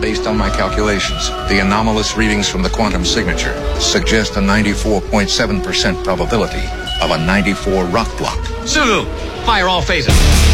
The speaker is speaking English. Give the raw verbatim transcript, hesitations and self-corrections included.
Based on my calculations, the anomalous readings from the quantum signature suggest a ninety-four point seven percent probability of a ninety-four rock block. Sulu, fire all phases.